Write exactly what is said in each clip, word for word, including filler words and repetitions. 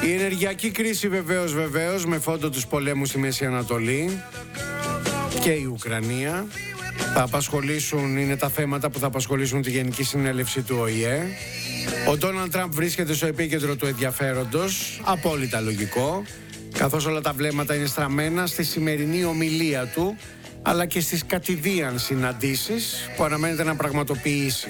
Η ενεργειακή κρίση βεβαίως βεβαίως με φόντο τους πολέμους στη Μέση Ανατολή και η Ουκρανία θα απασχολήσουν, είναι τα θέματα που θα απασχολήσουν τη Γενική Συνέλευση του Ο Η Ε. Ο Ντόναλντ Τραμπ βρίσκεται στο επίκεντρο του ενδιαφέροντος, απόλυτα λογικό, καθώς όλα τα βλέμματα είναι στραμμένα στη σημερινή ομιλία του, αλλά και στις κατηδίαν συναντήσεις που αναμένεται να πραγματοποιήσει.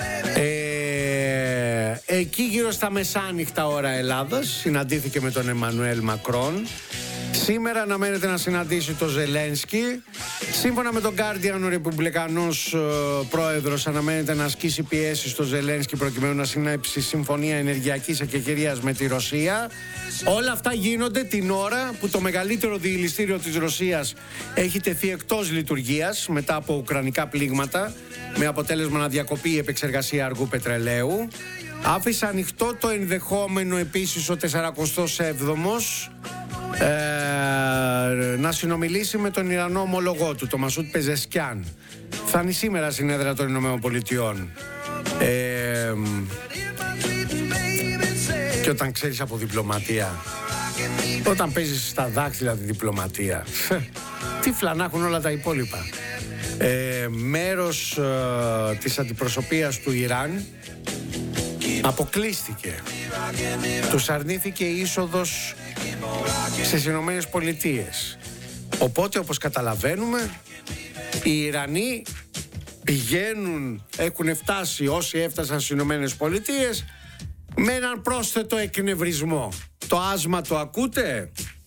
Ε, εκεί γύρω στα μεσάνυχτα ώρα Ελλάδας συναντήθηκε με τον Εμμανουέλ Μακρόν. Σήμερα αναμένεται να συναντήσει τον Ζελένσκι. Σύμφωνα με τον Guardian, ο ρεπουμπλικανός ε, πρόεδρος αναμένεται να ασκήσει πιέσεις στο Ζελένσκι προκειμένου να συνάψει συμφωνία ενεργειακής εκεχηρίας με τη Ρωσία. Όλα αυτά γίνονται την ώρα που το μεγαλύτερο διηλιστήριο της Ρωσίας έχει τεθεί εκτός λειτουργίας μετά από ουκρανικά πλήγματα, με αποτέλεσμα να διακοπεί η επεξεργασία αργού πετρελαίου. Άφησε ανοιχτό το ενδεχόμενο επίσης ο τεσσαρακοστός έβδομος Ε, να συνομιλήσει με τον Ιρανό ομολογό του, τον Μασούτ Πεζεσκιάν. Θα είναι σήμερα στην έδρα των Ηνωμένων Πολιτειών. Ε, και όταν ξέρεις από διπλωματία, όταν παίζεις στα δάχτυλα τη διπλωματία, τι φλανάχουν όλα τα υπόλοιπα. Ε, μέρος ε, της αντιπροσωπείας του Ιράν αποκλείστηκε. Τους αρνήθηκε η είσοδος στις Ηνωμένες Πολιτείες. Οπότε, όπως καταλαβαίνουμε, οι Ιρανοί πηγαίνουν, έχουν φτάσει όσοι έφτασαν στις Ηνωμένες Πολιτείες με έναν πρόσθετο εκνευρισμό. Το άσμα το ακούτε?